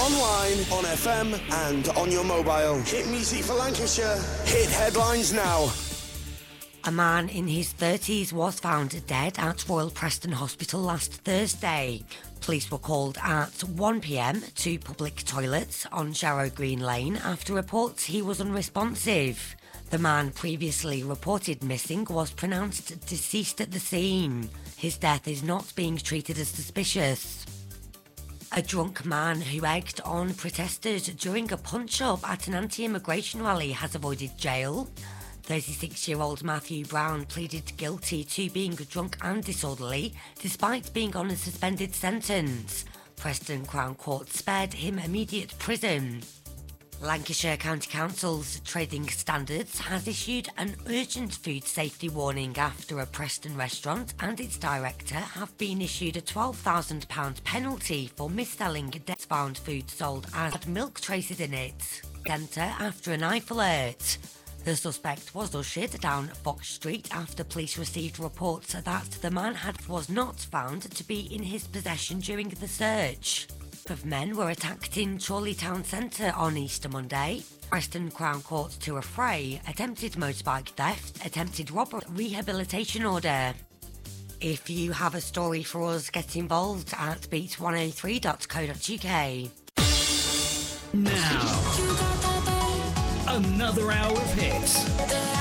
online, on FM and on your mobile. Hit music for Lancashire. Hit headlines now. A man in his 30s was found dead at Royal Preston Hospital last Thursday. Police were called at 1 p.m. to public toilets on Jarrow Green Lane after reports he was unresponsive. The man previously reported missing was pronounced deceased at the scene. His death is not being treated as suspicious. A drunk man who egged on protesters during a punch-up at an anti-immigration rally has avoided jail. 36-year-old Matthew Brown pleaded guilty to being drunk and disorderly despite being on a suspended sentence. Preston Crown Court spared him immediate prison. Lancashire County Council's Trading Standards has issued an urgent food safety warning after a Preston restaurant and its director have been issued a £12,000 penalty for mis-selling death-found food sold as had milk traces in it. Centre after a knife alert. The suspect was ushered down Fox Street after police received reports that the man was not found to be in his possession during the search. Of men were attacked in Chorley Town Centre on Easter Monday. Preston Crown Court to a fray, attempted motorbike theft, attempted robbery, rehabilitation order. If you have a story for us, get involved at beat103.co.uk. Now, another hour of hits.